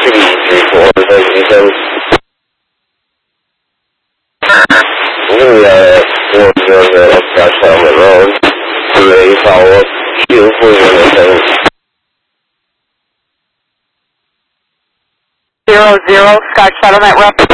437. We are 400 Scott Settlement Road. Ready, follow up. Q 4107. 00 Scott Settlement Road.